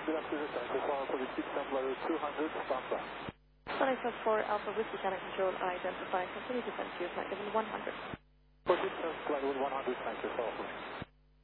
good afternoon, Tango 4 Alpha Whiskey, Templar 200, standby. Sonic 4 Alpha Whiskey Channel Control, identifying, continue to send to you, flight level 100. For distance, flight level 100, thank you, 4 Alpha.